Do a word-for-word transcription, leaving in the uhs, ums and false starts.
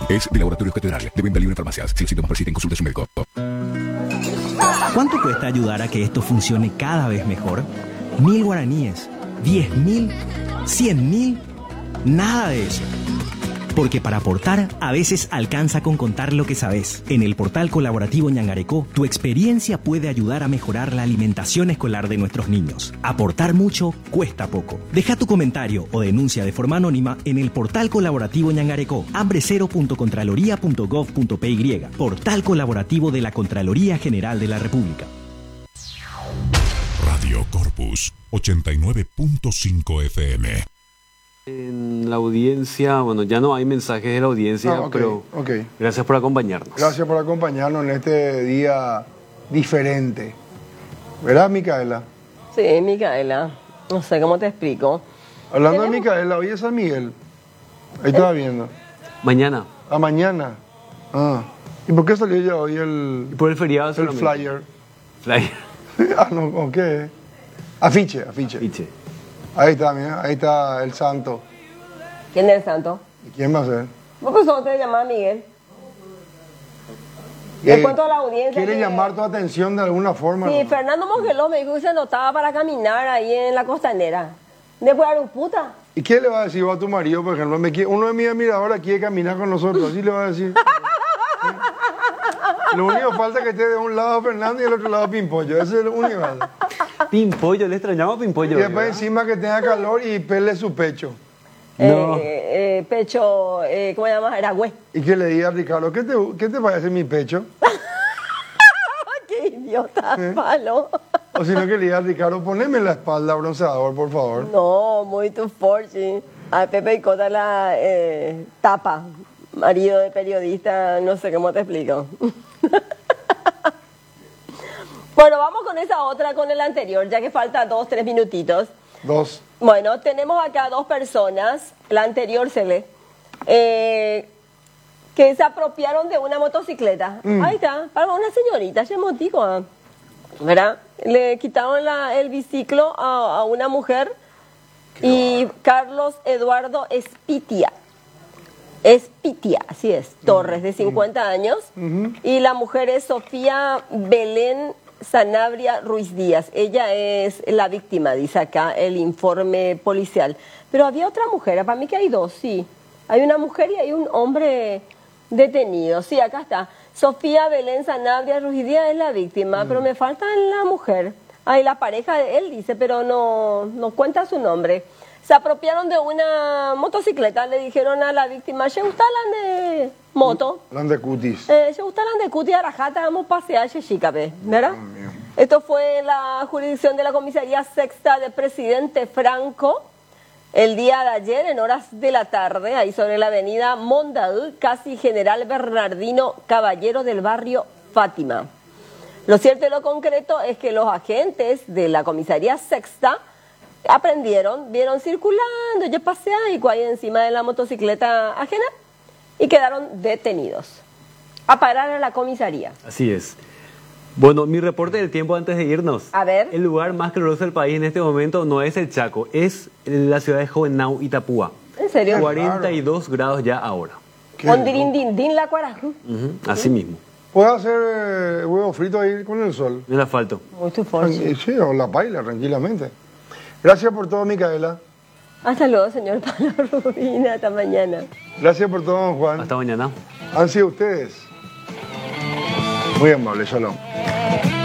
Es de Laboratorios Catedral, de venta libre en farmacias. Si los síntomas persisten, consulte a su médico. ¿Cuánto cuesta ayudar a que esto funcione cada vez mejor? Mil guaraníes, diez mil, cien mil, nada de eso. Porque para aportar, a veces alcanza con contar lo que sabes. En el portal colaborativo Ñangarecó, tu experiencia puede ayudar a mejorar la alimentación escolar de nuestros niños. Aportar mucho cuesta poco. Deja tu comentario o denuncia de forma anónima en el portal colaborativo Ñangarecó, hambre cero punto contraloría punto gov punto py, portal colaborativo de la Contraloría General de la República. Radio Corpus, ochenta y nueve punto cinco F M. En la audiencia, bueno, ya no hay mensajes de la audiencia, ah, okay, pero okay. Gracias por acompañarnos. Gracias por acompañarnos en este día diferente. ¿Verdad, Micaela? Sí, Micaela. No sé cómo te explico. Hablando ¿Tenemos? de Micaela, hoy es San Miguel. Ahí estaba viendo. Mañana. Ah, mañana. Ah. ¿Y por qué salió ya hoy el, y por el feriado el solamente. flyer? Flyer. Ah, no, ¿o qué? Afiche, afiche. Afiche. Ahí está, mira, ahí está el santo. ¿Quién es el santo? ¿Y quién va a ser? ¿Vos pues solo te llamás Miguel? Eh, Le cuento a la audiencia ¿Quiere que... llamar tu atención de alguna forma? Sí, ¿no? Fernando Mongeló me dijo que se notaba para caminar ahí en la costanera. Después de un puta. ¿Y qué le va a decir vos a tu marido, por ejemplo? Me quiere, uno de mis admiradores quiere caminar con nosotros, así le va a decir. ¿Sí? Lo único que falta es que esté de un lado Fernando y del otro lado Pimpollo. Ese es lo único. Pimpollo, le extrañamos a Pimpollo. Y después ¿verdad? encima que tenga calor y pele su pecho. No. Eh, eh, pecho, eh, ¿cómo se llama? Era güey. Y que le diga a Ricardo, ¿qué te, qué te parece mi pecho? ¡Qué idiota, ¿Eh? palo! O si no, que le diga a Ricardo, poneme en la espalda bronceador, por favor. No, muy tu forchi. A Pepe y Cota la eh, tapa. Marido de periodista, no sé cómo te explico. Bueno, vamos con esa otra, con el anterior, ya que falta dos, tres minutitos. Dos. Bueno, tenemos acá dos personas, la anterior se lee, eh, que se apropiaron de una motocicleta. Mm. Ahí está, para una señorita, ya motivo, ¿verdad? Le quitaron la, el biciclo a, a una mujer. Qué y barro. Carlos Eduardo Espitia. Espitia, así es, Torres, de cincuenta años. Uh-huh. Y la mujer es Sofía Belén Sanabria Ruiz Díaz. Ella es la víctima, dice acá el informe policial. Pero había otra mujer, para mí que hay dos, sí. Hay una mujer y hay un hombre detenido. Sí, acá está. Sofía Belén Sanabria Ruiz Díaz es la víctima, uh-huh. pero me falta la mujer. Ay, la pareja de él dice, pero no, no cuenta su nombre. Se apropiaron de una motocicleta, le dijeron a la víctima, ¿se gusta la de moto? La de cutis. Eh, ¿Se gusta la de cutis? Arajata, vamos a pasear, chicape, ¿verdad? Oh, esto fue en la jurisdicción de la comisaría sexta de Presidente Franco, el día de ayer, en horas de la tarde, ahí sobre la avenida Mondadú, casi General Bernardino Caballero del barrio Fátima. Lo cierto y lo concreto es que los agentes de la comisaría sexta aprendieron, vieron circulando, yo pasé ahí ahí encima de la motocicleta ajena y quedaron detenidos. A parar a la comisaría. Así es. Bueno, mi reporte del tiempo antes de irnos. A ver. El lugar más caluroso del país en este momento no es el Chaco, es la ciudad de Jovenau, Itapúa. ¿En serio? cuarenta y dos grados ya ahora. Con dirindindín la cuara. Uh-huh, así mismo. ¿Puedo hacer eh, huevo frito ahí con el sol? En el asfalto. Muy tu force. Sí, o la paila, tranquilamente. Gracias por todo, Micaela. Hasta luego, señor Pablo Rubina. Hasta mañana. Gracias por todo, don Juan. Hasta mañana. Han sido ustedes muy amables. Shalom.